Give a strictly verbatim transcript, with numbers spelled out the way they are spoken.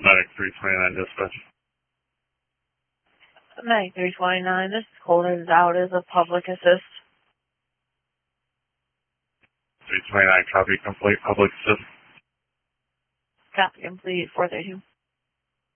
Medic three twenty-nine dispatch. Medic three twenty-nine, this is Colder out as a public assist. three twenty-nine, copy complete, public assist. Copy complete, four thirty-two.